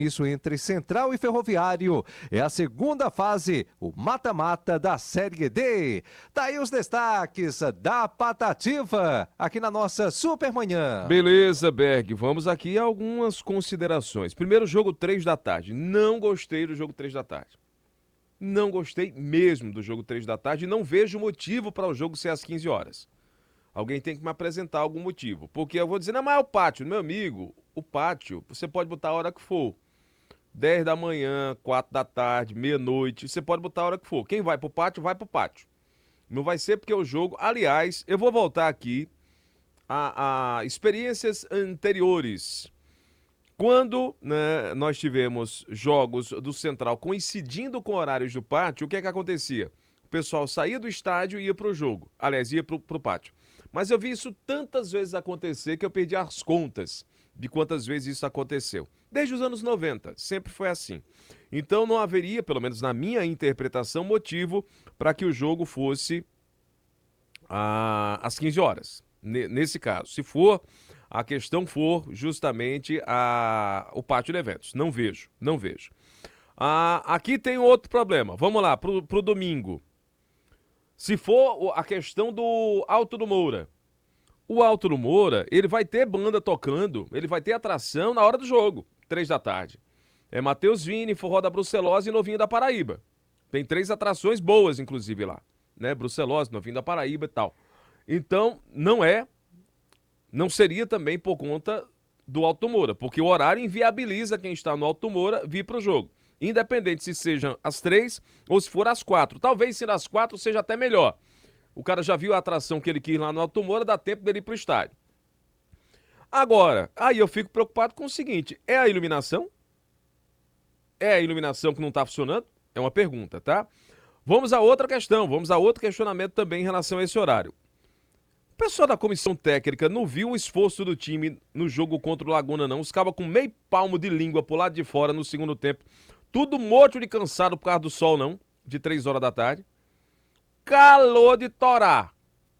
Isso entre Central e Ferroviário. É a segunda fase, o mata-mata da Série D. Tá aí os destaques da Patativa, aqui na nossa Supermanhã. Beleza, Berg. Vamos aqui a algumas considerações. Primeiro, jogo 3 da tarde. Não gostei do jogo 3 da tarde. Não gostei mesmo do jogo 3 da tarde e não vejo motivo para o jogo ser às 15 horas. Alguém tem que me apresentar algum motivo. Porque eu vou dizer, não, mas é o pátio. Meu amigo, o pátio, você pode botar a hora que for. 10 da manhã, 4 da tarde, meia-noite, você pode botar a hora que for. Quem vai pro pátio, vai pro pátio. Não vai ser porque o jogo... Aliás, eu vou voltar aqui a experiências anteriores. Quando, né, nós tivemos jogos do Central coincidindo com horários do pátio, o que é que acontecia? O pessoal saía do estádio e ia pro jogo. Aliás, ia pro pátio. Mas eu vi isso tantas vezes acontecer que eu perdi as contas de quantas vezes isso aconteceu. Desde os anos 90, sempre foi assim. Então não haveria, pelo menos na minha interpretação, motivo para que o jogo fosse às 15 horas. Nesse caso, se for, a questão for justamente o pátio de eventos. Não vejo. Aqui tem outro problema. Vamos lá, pro domingo. Se for a questão do Alto do Moura. O Alto do Moura, ele vai ter banda tocando, ele vai ter atração na hora do jogo, 3 da tarde. É Matheus Vini, Forró da Brucelose e Novinho da Paraíba. Tem 3 atrações boas, inclusive, lá. Né? Brucelose, Novinho da Paraíba e tal. Então, não seria também por conta do Alto do Moura, porque o horário inviabiliza quem está no Alto do Moura vir para o jogo. Independente se sejam às 3 ou se for às 4. Talvez se às 4 seja até melhor. O cara já viu a atração que ele quis lá no Alto Moura, dá tempo dele ir pro estádio. Agora, aí eu fico preocupado com o seguinte, é a iluminação? É a iluminação que não tá funcionando? É uma pergunta, tá? Vamos a outra questão, vamos a outro questionamento também em relação a esse horário. O pessoal da comissão técnica não viu o esforço do time no jogo contra o Laguna, não. Os cabas com meio palmo de língua pro lado de fora no segundo tempo. Tudo morto de cansado por causa do sol, não? De 3 horas da tarde. Calor de torar.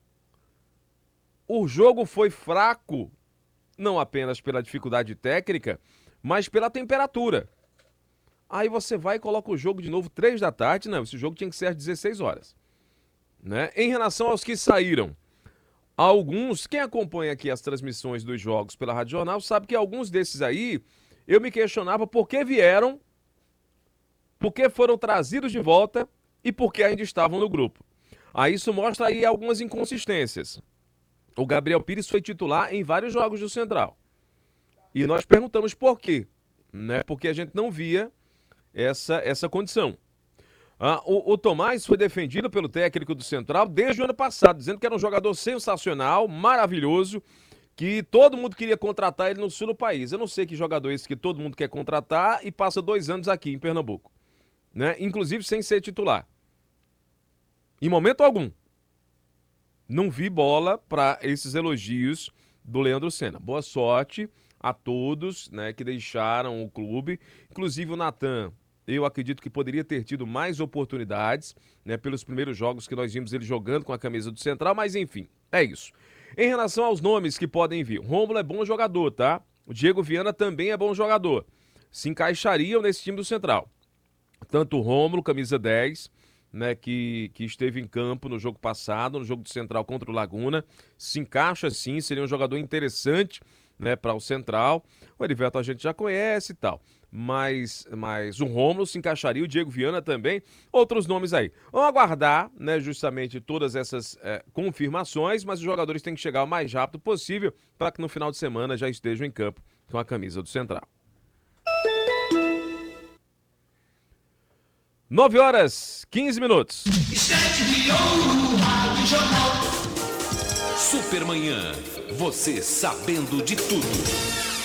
O jogo foi fraco, não apenas pela dificuldade técnica, mas pela temperatura. Aí você vai e coloca o jogo de novo 3 da tarde. Não, esse jogo tinha que ser às 16 horas. Né? Em relação aos que saíram, alguns, quem acompanha aqui as transmissões dos jogos pela Rádio Jornal, sabe que alguns desses aí, eu me questionava por que vieram, por que foram trazidos de volta e por que ainda estavam no grupo. Aí isso mostra aí algumas inconsistências. O Gabriel Pires foi titular em vários jogos do Central. E nós perguntamos por quê, né? Porque a gente não via essa condição. O Tomás foi defendido pelo técnico do Central desde o ano passado, dizendo que era um jogador sensacional, maravilhoso, que todo mundo queria contratar ele no sul do país. Eu não sei que jogador é esse que todo mundo quer contratar e passa 2 anos aqui em Pernambuco, né? Inclusive sem ser titular. Em momento algum. Não vi bola para esses elogios do Leandro Senna. Boa sorte a todos, né, que deixaram o clube. Inclusive o Natan, eu acredito que poderia ter tido mais oportunidades, né, pelos primeiros jogos que nós vimos ele jogando com a camisa do Central, mas enfim, é isso. Em relação aos nomes que podem vir, o Rômulo é bom jogador, tá? O Diego Viana também é bom jogador. Se encaixariam nesse time do Central. Tanto o Rômulo, camisa 10... né, que esteve em campo no jogo passado, no jogo do Central contra o Laguna, se encaixa sim, seria um jogador interessante, né, para o Central. O Heriberto a gente já conhece e tal, mas o Rômulo se encaixaria, o Diego Viana também, outros nomes aí. Vamos aguardar, né, justamente todas essas confirmações, mas os jogadores têm que chegar o mais rápido possível para que no final de semana já estejam em campo com a camisa do Central. 9h15. Supermanhã, você sabendo de tudo.